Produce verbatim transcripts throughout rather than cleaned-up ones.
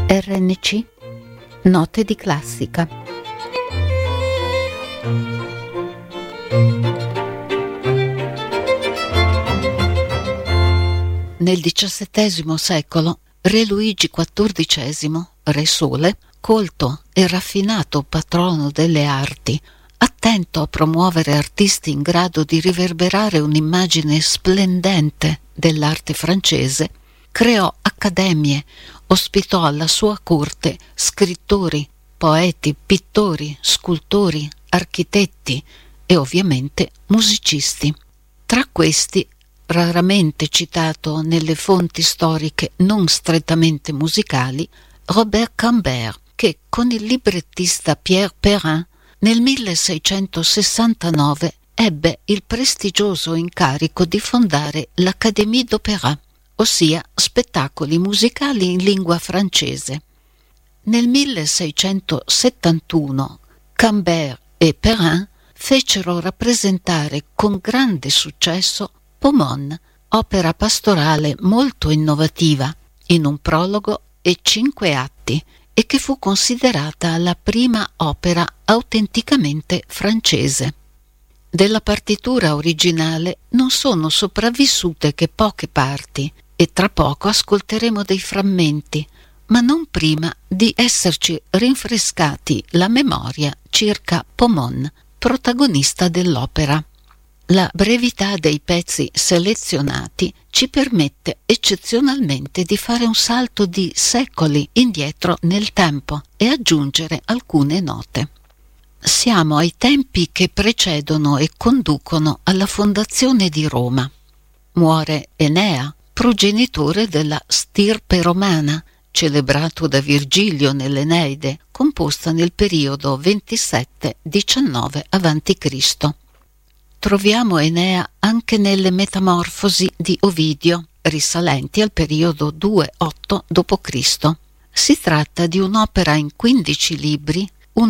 R N C Note di classica. Nel diciassettesimo secolo, re Luigi quattordicesimo, re Sole, colto e raffinato patrono delle arti, attento a promuovere artisti in grado di riverberare un'immagine splendente dell'arte francese, creò accademie, ospitò alla sua corte scrittori, poeti, pittori, scultori, architetti e ovviamente musicisti. Tra questi, raramente citato nelle fonti storiche non strettamente musicali, Robert Cambert, che con il librettista Pierre Perrin nel milleseicentosessantanove ebbe il prestigioso incarico di fondare l'Académie d'Opéra, ossia spettacoli musicali in lingua francese. Nel milleseicentosettantuno Cambert e Perrin fecero rappresentare con grande successo Pomone, opera pastorale molto innovativa, in un prologo e cinque atti, e che fu considerata la prima opera autenticamente francese. Della partitura originale non sono sopravvissute che poche parti, e tra poco ascolteremo dei frammenti, ma non prima di esserci rinfrescati la memoria circa Pomone, protagonista dell'opera. La brevità dei pezzi selezionati ci permette eccezionalmente di fare un salto di secoli indietro nel tempo e aggiungere alcune note. Siamo ai tempi che precedono e conducono alla fondazione di Roma. Muore Enea, progenitore della stirpe romana, celebrato da Virgilio nell'Eneide, composta nel periodo ventisette diciannove avanti Cristo Troviamo Enea anche nelle Metamorfosi di Ovidio, risalenti al periodo duecentotto dopo Cristo Si tratta di un'opera in quindici libri,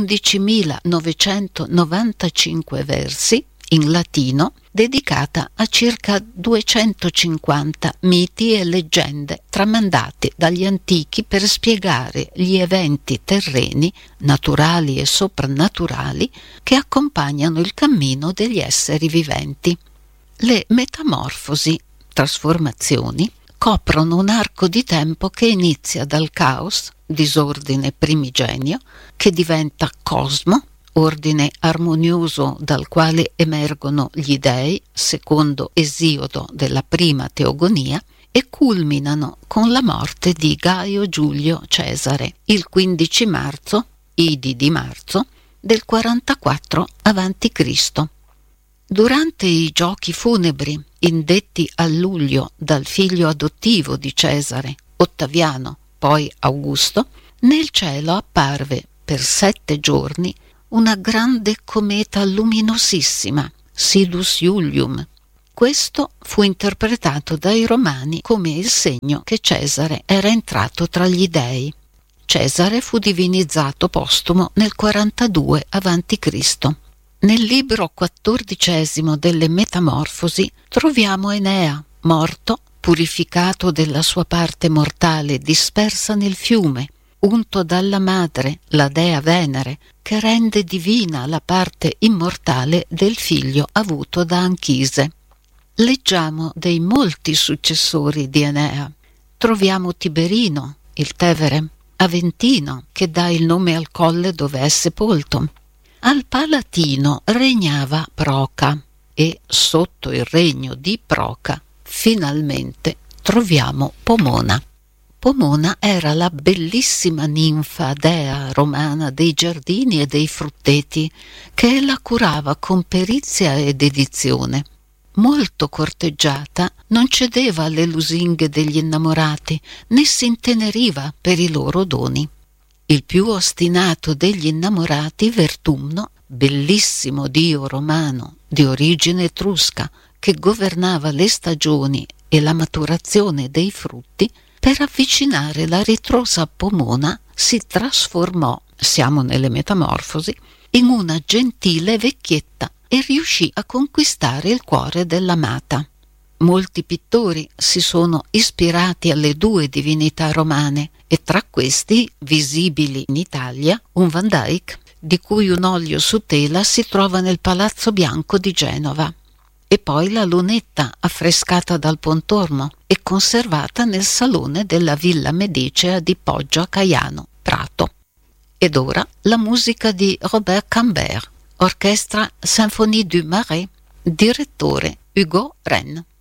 undicimilanovancentonovantacinque versi, in latino, dedicata a circa duecentocinquanta miti e leggende tramandati dagli antichi per spiegare gli eventi terreni, naturali e soprannaturali, che accompagnano il cammino degli esseri viventi. Le metamorfosi, trasformazioni, coprono un arco di tempo che inizia dal caos, disordine primigenio, che diventa cosmo, ordine armonioso dal quale emergono gli dei, secondo Esiodo della prima teogonia, e culminano con la morte di Gaio Giulio Cesare, il quindici marzo, Idi di marzo, del quarantaquattro avanti Cristo Durante i giochi funebri, indetti a luglio dal figlio adottivo di Cesare, Ottaviano, poi Augusto, nel cielo apparve per sette giorni una grande cometa luminosissima, Sidus Iulium. Questo fu interpretato dai romani come il segno che Cesare era entrato tra gli dei. Cesare fu divinizzato postumo nel quarantadue avanti Cristo Nel libro quattordicesimo delle Metamorfosi troviamo Enea, morto, purificato della sua parte mortale dispersa nel fiume, unto dalla madre, la dea Venere, che rende divina la parte immortale del figlio avuto da Anchise. Leggiamo dei molti successori di Enea. Troviamo Tiberino, il Tevere, Aventino, che dà il nome al colle dove è sepolto. Al Palatino regnava Proca e sotto il regno di Proca finalmente troviamo Pomona. Pomona era la bellissima ninfa dea romana dei giardini e dei frutteti che la curava con perizia e dedizione. Molto corteggiata, non cedeva alle lusinghe degli innamorati né si inteneriva per i loro doni. Il più ostinato degli innamorati, Vertumno, bellissimo dio romano di origine etrusca che governava le stagioni e la maturazione dei frutti, per avvicinare la ritrosa Pomona si trasformò, siamo nelle Metamorfosi, in una gentile vecchietta e riuscì a conquistare il cuore dell'amata. Molti pittori si sono ispirati alle due divinità romane e tra questi, visibili in Italia, un Van Dyck di cui un olio su tela si trova nel Palazzo Bianco di Genova, e poi la lunetta affrescata dal Pontormo e conservata nel salone della Villa Medicea di Poggio a Caiano, Prato. Ed ora la musica di Robert Cambert, orchestra Symphonie du Marais, direttore Hugo Rennes.